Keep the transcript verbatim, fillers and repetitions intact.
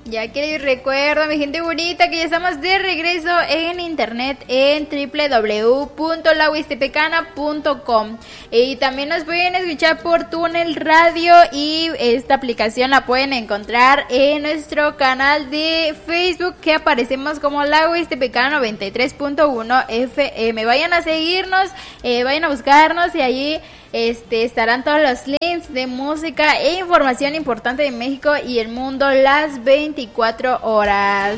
Ya que les recuerdo, mi gente bonita, que ya estamos de regreso en internet en doble u doble u doble u punto la huastepecana punto com, y también nos pueden escuchar por Túnel Radio, y esta aplicación la pueden encontrar en nuestro canal de Facebook, que aparecemos como La Huastepecana noventa y tres punto uno F M. Vayan a seguirnos, eh, vayan a buscarnos, y allí Este, estarán todos los links de música e información importante de México y el mundo las veinticuatro horas.